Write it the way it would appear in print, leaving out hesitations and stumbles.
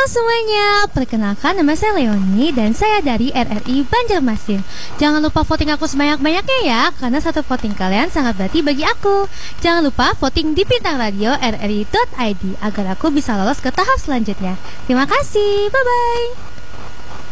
semuanya, perkenalkan nama saya Leoni dan saya dari RRI Banjarmasin. Jangan lupa voting aku sebanyak-banyaknya ya, karena satu voting kalian sangat berarti bagi aku. Jangan lupa voting di Bintang Radio RRI.id agar aku bisa lolos ke tahap selanjutnya. Terima kasih, bye-bye.